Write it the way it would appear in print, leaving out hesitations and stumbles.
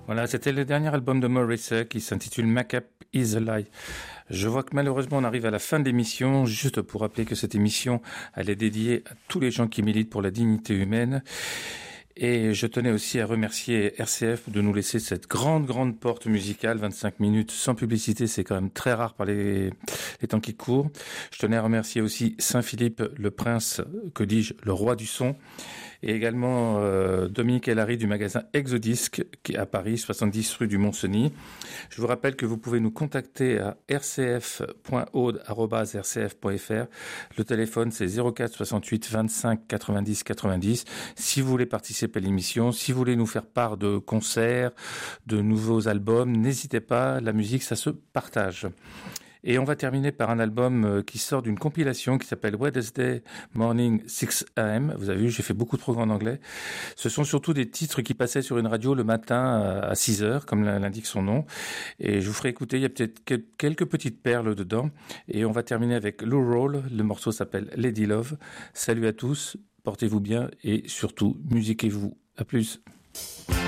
Voilà, c'était le dernier album de Morrissey qui s'intitule Make Up Is a Lie. Je vois que malheureusement on arrive à la fin de l'émission, juste pour rappeler que cette émission, elle est dédiée à tous les gens qui militent pour la dignité humaine. Et je tenais aussi à remercier RCF de nous laisser cette grande porte musicale, 25 minutes sans publicité, c'est quand même très rare par les temps qui courent. Je tenais à remercier aussi Saint-Philippe, le prince, que dis-je, le roi du son, et également Dominique Hellary du magasin Exodisc, qui est à Paris, 70 rue du Mont-Cenis. Je vous rappelle que vous pouvez nous contacter à rcf.aude@rcf.fr. Le téléphone, c'est 04 68 25 90 90. Si vous voulez participer à l'émission, si vous voulez nous faire part de concerts, de nouveaux albums, n'hésitez pas, la musique, ça se partage. Et on va terminer par un album qui sort d'une compilation qui s'appelle Wednesday Morning 6 AM. Vous avez vu, j'ai fait beaucoup de programmes en anglais. Ce sont surtout des titres qui passaient sur une radio le matin à 6 heures, comme l'indique son nom. Et je vous ferai écouter, il y a peut-être quelques petites perles dedans. Et on va terminer avec Lou Rawls. Le morceau s'appelle Lady Love. Salut à tous, portez-vous bien et surtout, musiquez-vous. À plus.